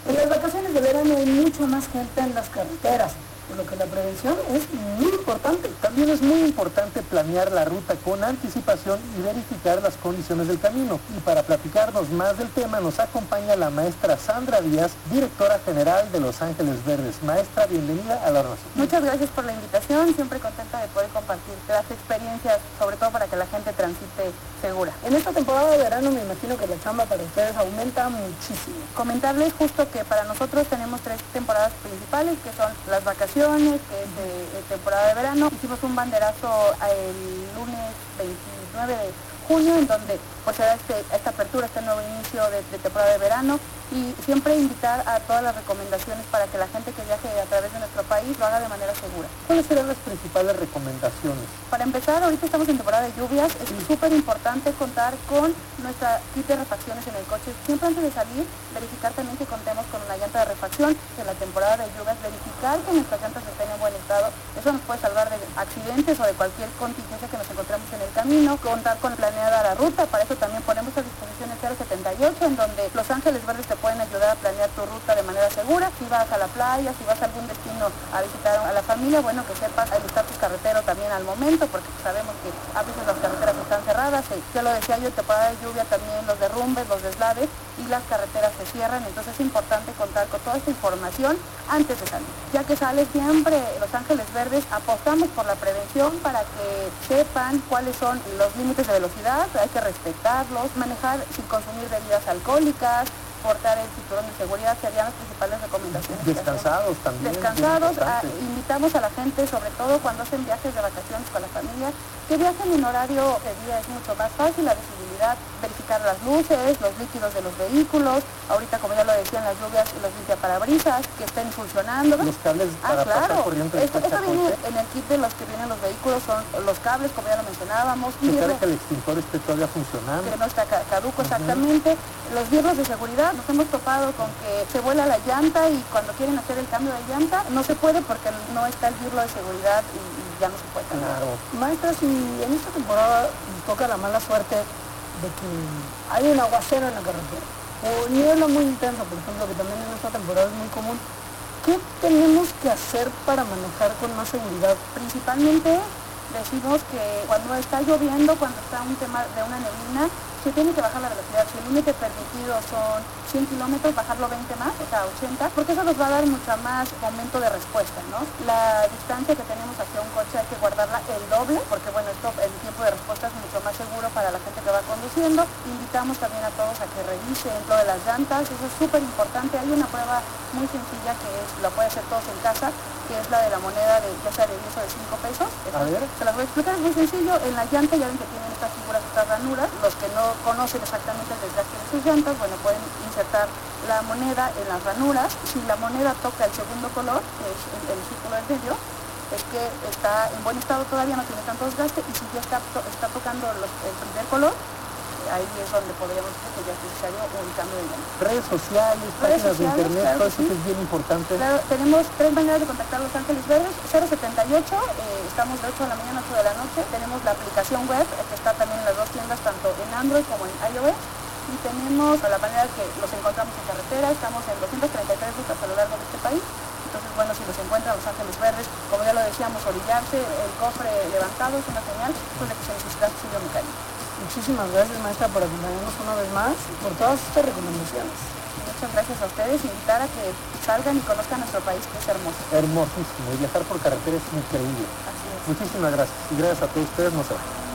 En las vacaciones de verano hay mucha más gente en las carreteras, por lo que la prevención es muy importante. También es muy importante planear la ruta con anticipación y verificar las condiciones del camino. Y para platicarnos más del tema nos acompaña la maestra Sandra Díaz, directora general de Los Ángeles Verdes. Maestra, bienvenida a La Razón. Muchas gracias por la invitación, siempre contenta de poder compartir las experiencias, sobre todo para que la gente transite segura. En esta temporada de verano me imagino que la chamba para ustedes aumenta muchísimo. Comentarles justo que para nosotros tenemos 3 temporadas principales, que son las vacaciones, que es de temporada de verano. Hicimos un banderazo el lunes 29 de junio, en donde pues se da esta apertura, este nuevo inicio de temporada de verano, y siempre invitar a todas las recomendaciones para que la gente que viaje a través de nuestro país lo haga de manera segura. ¿Cuáles serán las principales recomendaciones? Para empezar, ahorita estamos en temporada de lluvias, es súper importante contar con nuestra kit de refacciones en el coche. Siempre antes de salir, verificar también que contemos con una llanta de refacción. En la temporada de lluvias, verificar que nuestras llantas estén en buen estado. Eso nos puede salvar de accidentes o de cualquier contingencia que nos encontremos en el camino. Contar con planeada la ruta, para eso también ponemos a disposición el 078, en donde Los Ángeles Verdes te pueden ayudar a planear tu ruta de manera segura. Si vas a la playa, si vas a algún destino a visitar a la familia, bueno, que sepas alistar tus carreteros también al momento, porque sabemos que a veces las carreteras están cerradas. Ya lo decía yo, en temporada de lluvia también los derrumbes, los deslaves y las carreteras se cierran, entonces es importante contar con toda esta información antes de salir. Ya que sales, siempre Los Ángeles Verdes apostamos por la prevención para que sepan cuáles son los límites de velocidad, hay que respetarlos, manejar sin consumir bebidas alcohólicas, portar el cinturón de seguridad, serían las principales recomendaciones. Descansados también. Descansados, invitamos a la gente, sobre todo cuando hacen viajes de vacaciones con la familia, que viajen en horario de día, es mucho más fácil, la visibilidad, verificar las luces, los líquidos de los vehículos, ahorita como ya lo decían, las lluvias, los limpiaparabrisas, que estén funcionando. Los cables para pasar corriente. Eso viene en el kit de los que vienen los vehículos, son los cables, como ya lo mencionábamos. Checar que el extintor esté todavía funcionando. Que no está caduco, exactamente. Los birlos de seguridad, nos hemos topado con que se vuela la llanta y cuando quieren hacer el cambio de llanta no se puede porque no está el birlo de seguridad y ya no se puede cambiar. Claro. Maestra, si en esta temporada toca la mala suerte de que hay un aguacero en la carretera o niebla muy intensa, por ejemplo, que también en esta temporada es muy común, ¿qué tenemos que hacer para manejar con más seguridad? Principalmente decimos que cuando está lloviendo, cuando está un tema de una neblina, se tiene que bajar la velocidad. Si el límite permitido son 100 kilómetros, bajarlo 20 más, o sea, 80, porque eso nos va a dar mucho más momento de respuesta, ¿no? La distancia que tenemos hacia un coche hay que guardarla el doble, porque bueno, esto, el tiempo de respuesta es mucho más seguro para la gente que va conduciendo. Invitamos también a todos a que revisen lo de las llantas, eso es súper importante. Hay una prueba muy sencilla que lo puede hacer todos en casa, que es la de la moneda de, ya sea de 10 o de 5 pesos. A ver. Se las voy a explicar, es muy sencillo. En la llanta ya ven que tienen estas figuras, estas ranuras. Los que no conocen exactamente el desgaste de sus llantas, bueno, pueden insertar la moneda en las ranuras. Si la moneda toca el segundo color, que es el círculo del medio, es que está en buen estado todavía, no tiene tanto desgaste, y si ya está tocando el primer color, ahí es donde podríamos decir que ya es necesario un cambio de llanta. Redes sociales, páginas de internet, claro todo eso sí. que es bien importante. Claro, tenemos 3 maneras de contactar a Los Ángeles Verdes. 078, estamos de 8 de la mañana a 8 de la noche. Tenemos la aplicación web, que está también en las 2 tiendas, tanto en Android como en iOS. Y tenemos la manera que los encontramos en carretera, estamos en 233 rutas a lo largo de este país. Entonces, bueno, si los encuentran Los Ángeles Verdes, como ya lo decíamos, orillarse, el cofre levantado es una señal pues, de que se necesita auxilio mecánico. Muchísimas gracias, maestra, por acompañarnos una vez más y por todas estas recomendaciones. Muchas gracias a ustedes, invitar a que salgan y conozcan nuestro país, que es hermoso. Hermosísimo, y viajar por carretera es increíble. Así es. Muchísimas gracias, y gracias a todos ustedes, no se vayan.